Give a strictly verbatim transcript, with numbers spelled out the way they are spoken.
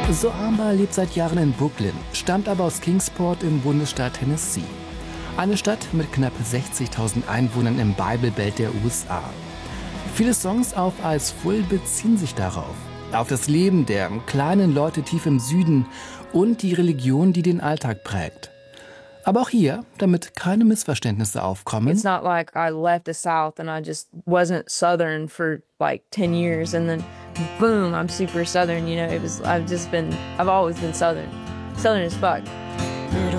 Sohamba lebt seit Jahren in Brooklyn, stammt aber aus Kingsport im Bundesstaat Tennessee. Eine Stadt mit knapp sechzigtausend Einwohnern im Bible Belt der U S A. Viele Songs auf Eyes Full beziehen sich darauf. Auf das Leben der kleinen Leute tief im Süden und die Religion, die den Alltag prägt. Aber auch hier, damit keine Missverständnisse aufkommen. It's not like I left the South and I just wasn't Southern for like ten years and then boom, I'm super Southern, you know. It was, I've just been, I've always been Southern. Southern as fuck.